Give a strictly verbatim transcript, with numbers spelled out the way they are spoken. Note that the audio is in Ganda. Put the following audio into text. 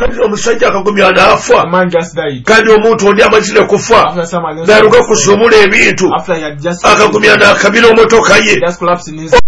kati omusajja akagumya n'afa The man just died. kandi omuntu oli amazire kufa After someone else n'aluka kusumula ebintu after he had just akagumya n'akabira omotoka ye just collapsed in his